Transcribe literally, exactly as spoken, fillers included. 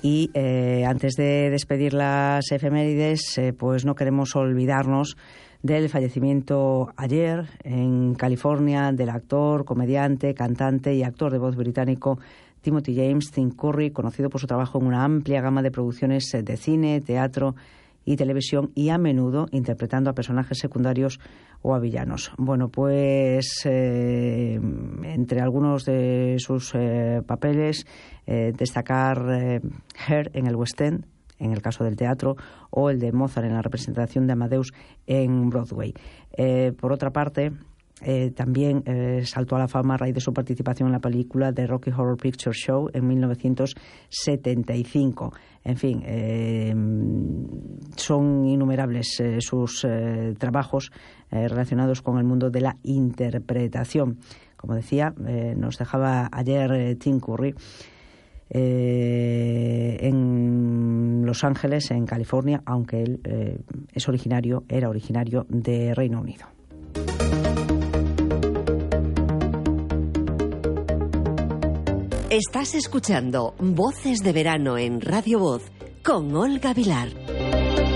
Y eh, antes de despedir las efemérides, eh, pues no queremos olvidarnos del fallecimiento ayer en California del actor, comediante, cantante y actor de voz británico Timothy James Tim Curry, conocido por su trabajo en una amplia gama de producciones de cine, teatro y televisión, y a menudo interpretando a personajes secundarios o a villanos. Bueno, pues eh, entre algunos de sus eh, papeles, eh, destacar eh, Hair en el West End, en el caso del teatro, o el de Mozart en la representación de Amadeus en Broadway. Eh, por otra parte, eh, también eh, saltó a la fama a raíz de su participación en la película The Rocky Horror Picture Show en mil novecientos setenta y cinco. En fin, eh, son innumerables eh, sus eh, trabajos eh, relacionados con el mundo de la interpretación. Como decía, eh, nos dejaba ayer eh, Tim Curry Eh, en Los Ángeles, en California, aunque él eh, es originario, era originario de Reino Unido. Estás escuchando Voces de Verano en Radio Voz con Olga Vilar.